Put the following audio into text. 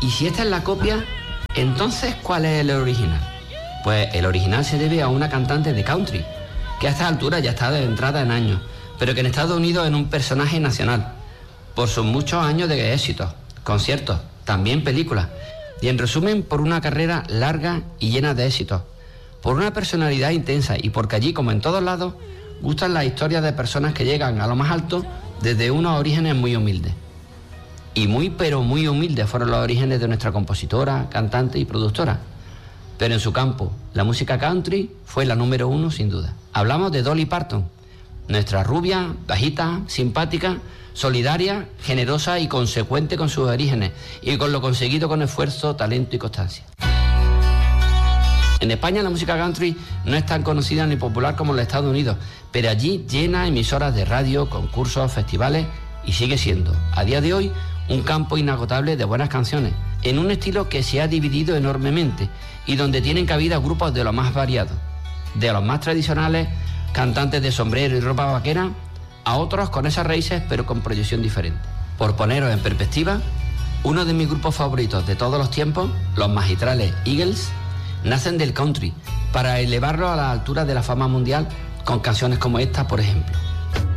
Y si esta es la copia, entonces ¿cuál es el original? Pues el original se debe a una cantante de country, que a esta altura ya está de entrada en años, pero que en Estados Unidos es un personaje nacional, por sus muchos años de éxitos, conciertos, también películas, y en resumen por una carrera larga y llena de éxitos, por una personalidad intensa y porque allí, como en todos lados, gustan las historias de personas que llegan a lo más alto desde unos orígenes muy humildes. Y muy pero muy humildes fueron los orígenes de nuestra compositora, cantante y productora. Pero en su campo, la música country fue la número 1 sin duda. Hablamos de Dolly Parton, nuestra rubia, bajita, simpática, solidaria, generosa y consecuente con sus orígenes y con lo conseguido con esfuerzo, talento y constancia. En España la música country no es tan conocida ni popular como en los Estados Unidos, pero allí llena emisoras de radio, concursos, festivales y sigue siendo, a día de hoy, un campo inagotable de buenas canciones, en un estilo que se ha dividido enormemente y donde tienen cabida grupos de lo más variados, de los más tradicionales, cantantes de sombrero y ropa vaquera, a otros con esas raíces pero con proyección diferente. Por poneros en perspectiva, uno de mis grupos favoritos de todos los tiempos, los magistrales Eagles, nacen del country para elevarlo a la altura de la fama mundial con canciones como esta, por ejemplo.